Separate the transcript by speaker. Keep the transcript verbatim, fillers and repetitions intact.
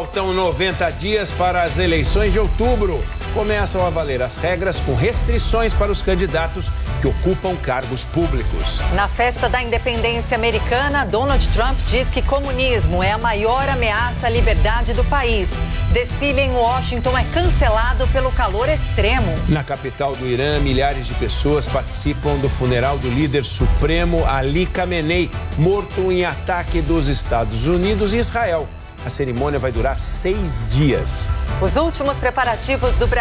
Speaker 1: Faltam noventa dias para as eleições de outubro. Começam a valer as regras com restrições para os candidatos que ocupam cargos públicos.
Speaker 2: Na festa da independência americana, Donald Trump diz que comunismo é a maior ameaça à liberdade do país. Desfile em Washington é cancelado pelo calor extremo.
Speaker 1: Na capital do Irã, milhares de pessoas participam do funeral do líder supremo Ali Khamenei, morto em ataque dos Estados Unidos e Israel. A cerimônia vai durar seis dias.
Speaker 2: Os últimos preparativos do Brasil.